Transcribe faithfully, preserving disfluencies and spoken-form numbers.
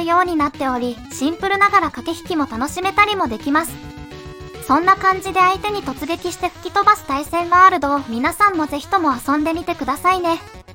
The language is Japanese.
ようになっており、シンプルながら駆け引きも楽しめたりもできます。そんな感じで相手に突撃して吹き飛ばす対戦ワールドを皆さんもぜひとも遊んでみてくださいね。